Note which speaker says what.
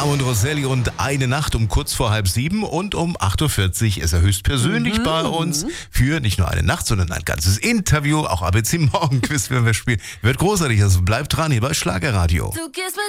Speaker 1: und Rosselli und eine Nacht um kurz vor 6:30 und um 8:40 Uhr ist er höchstpersönlich bei uns für nicht nur eine Nacht, sondern ein ganzes Interview. Auch ABC Morgenquiz werden wir spielen. Wird großartig, also bleibt dran hier bei Schlagerradio.